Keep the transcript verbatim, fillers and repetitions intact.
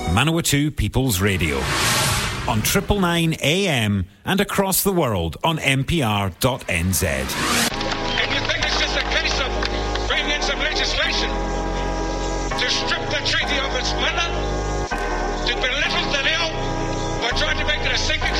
Manawatu People's Radio. On Triple Nine A M and across the world on M P R dot N Z. And you think it's just a case of bringing in some legislation to strip the treaty of its splendor, to belittle the deal by trying to make it a sinking